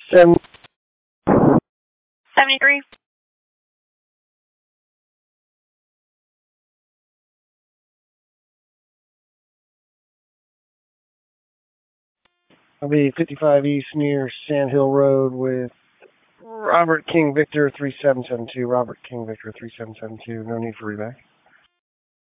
Seven. 73. I'll be 55 East near Sand Hill Road with Robert King Victor 3772. Robert King Victor 3772. No need for reback.